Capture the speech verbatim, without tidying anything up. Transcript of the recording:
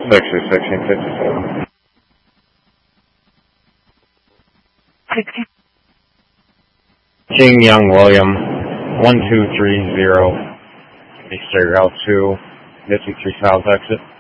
sixty, sixteen fifty-seven. sixty. King Young William, one two three zero, Easter L two, fifty-three South exit.